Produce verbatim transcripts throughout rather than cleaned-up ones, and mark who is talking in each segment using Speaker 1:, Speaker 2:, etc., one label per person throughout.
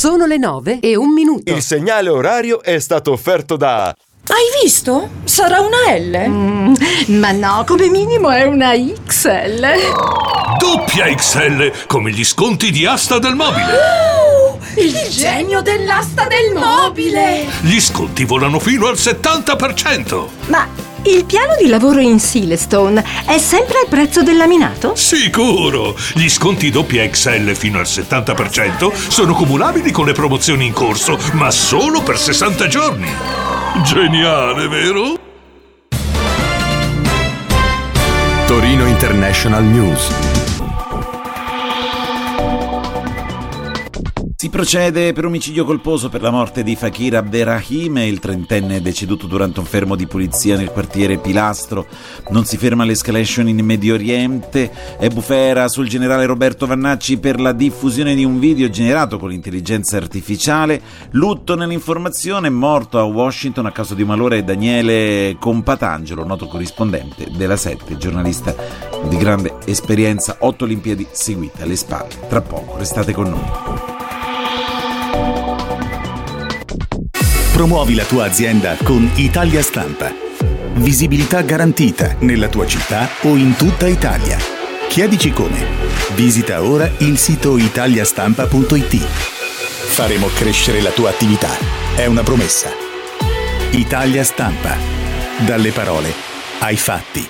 Speaker 1: Sono le nove e un minuto.
Speaker 2: Il segnale orario è stato offerto da...
Speaker 3: Hai visto? Sarà una L?
Speaker 4: Mm, ma no, come minimo è una X L.
Speaker 5: Doppia X L, come gli sconti di Asta del Mobile.
Speaker 3: Oh, il, il genio dell'asta del mobile.
Speaker 5: Gli sconti volano fino al settanta per cento.
Speaker 4: Ma il piano di lavoro in Silestone è sempre al prezzo del laminato?
Speaker 5: Sicuro! Gli sconti doppia X L fino al settanta per cento sono cumulabili con le promozioni in corso, ma solo per sessanta giorni. Geniale, vero?
Speaker 6: Torino International News.
Speaker 7: Si procede per omicidio colposo per la morte di Fakir Abderrahim, il trentenne deceduto durante un fermo di polizia nel quartiere Pilastro. Non si ferma l'escalation in Medio Oriente. È bufera sul generale Roberto Vannacci per la diffusione di un video generato con l'intelligenza artificiale. Lutto nell'informazione, morto a Washington a causa di un malore Daniele Compatangelo, noto corrispondente della sette, giornalista di grande esperienza, otto Olimpiadi seguite alle spalle. Tra poco, restate con noi.
Speaker 8: Promuovi la tua azienda con Italia Stampa. Visibilità garantita nella tua città o in tutta Italia. Chiedici come. Visita ora il sito italiastampa punto it. Faremo crescere la tua attività. È una promessa. Italia Stampa. Dalle parole ai fatti.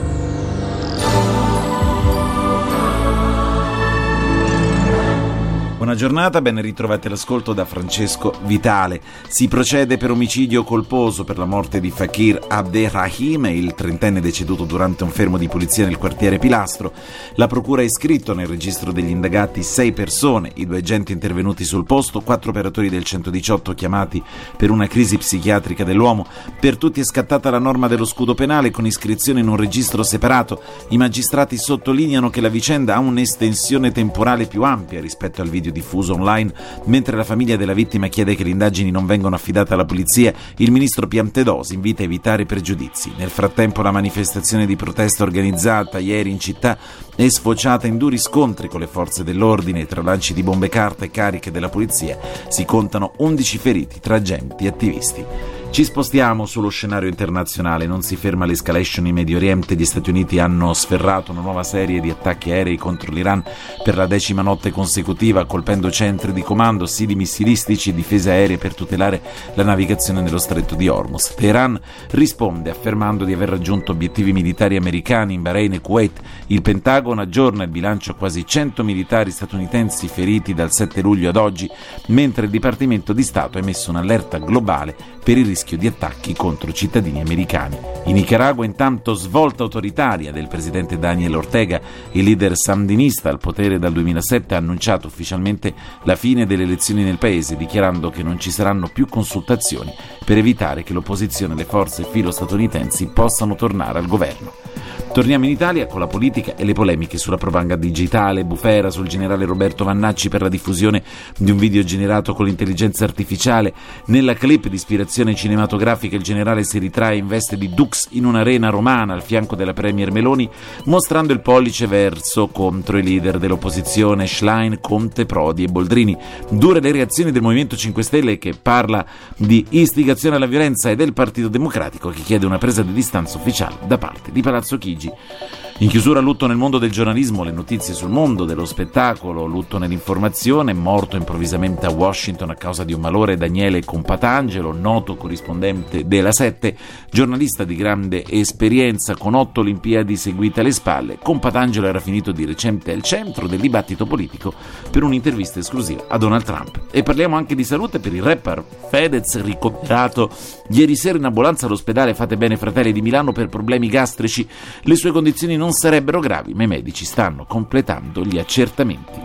Speaker 7: Buona giornata, ben ritrovati all'ascolto da Francesco Vitale. Si procede per omicidio colposo per la morte di Fakir Abderrahim, il trentenne deceduto durante un fermo di polizia nel quartiere Pilastro. La procura ha iscritto nel registro degli indagati sei persone, i due agenti intervenuti sul posto, quattro operatori del centodiciotto chiamati per una crisi psichiatrica dell'uomo. Per tutti è scattata la norma dello scudo penale con iscrizione in un registro separato. I magistrati sottolineano che la vicenda ha un'estensione temporale più ampia rispetto al video diffuso online. Mentre la famiglia della vittima chiede che le indagini non vengano affidate alla polizia, il ministro Piantedosi invita a evitare pregiudizi. Nel frattempo la manifestazione di protesta organizzata ieri in città è sfociata in duri scontri con le forze dell'ordine. Tra lanci di bombe carta e cariche della polizia si contano undici feriti tra agenti e attivisti. Ci spostiamo sullo scenario internazionale, non si ferma l'escalation in Medio Oriente. Gli Stati Uniti hanno sferrato una nuova serie di attacchi aerei contro l'Iran per la decima notte consecutiva, colpendo centri di comando, siti missilistici e difese aeree per tutelare la navigazione nello stretto di Hormuz. Teheran risponde affermando di aver raggiunto obiettivi militari americani in Bahrain e Kuwait. Il Pentagono aggiorna il bilancio a quasi cento militari statunitensi feriti dal sette luglio ad oggi, mentre il Dipartimento di Stato ha emesso un'allerta globale per il rischio di attacchi contro cittadini americani. In Nicaragua, intanto, svolta autoritaria del presidente Daniel Ortega. Il leader sandinista al potere dal duemilasette ha annunciato ufficialmente la fine delle elezioni nel paese, dichiarando che non ci saranno più consultazioni per evitare che l'opposizione e le forze filo-statunitensi possano tornare al governo. Torniamo in Italia con la politica e le polemiche sulla propaganda digitale. Bufera sul generale Roberto Vannacci per la diffusione di un video generato con l'intelligenza artificiale. Nella clip di ispirazione cinematografica il generale si ritrae in veste di Dux in un'arena romana al fianco della premier Meloni, mostrando il pollice verso contro i leader dell'opposizione Schlein, Conte, Prodi e Boldrini. Dure le reazioni del Movimento cinque Stelle, che parla di istigazione alla violenza, e del Partito Democratico, che chiede una presa di distanza ufficiale da parte di Palazzo Chigi. In chiusura, lutto nel mondo del giornalismo, le notizie sul mondo dello spettacolo, lutto nell'informazione. Morto improvvisamente a Washington a causa di un malore Daniele Compatangelo, noto corrispondente della sette, giornalista di grande esperienza con otto Olimpiadi seguite alle spalle. Compatangelo era finito di recente al centro del dibattito politico per un'intervista esclusiva a Donald Trump. E parliamo anche di salute per il rapper Fedez, ricoverato ieri sera in ambulanza all'ospedale Fate Bene Fratelli di Milano per problemi gastrici. Le sue condizioni non sarebbero gravi, ma i medici stanno completando gli accertamenti.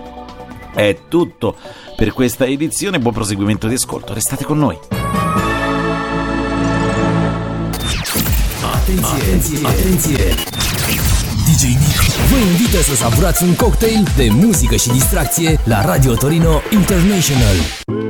Speaker 7: È tutto per questa edizione, buon proseguimento di ascolto, restate con noi.
Speaker 9: Atenție, atenție! D J Nick vă invită să savurați un cocktail de muzică și distracție la Radio Torino International.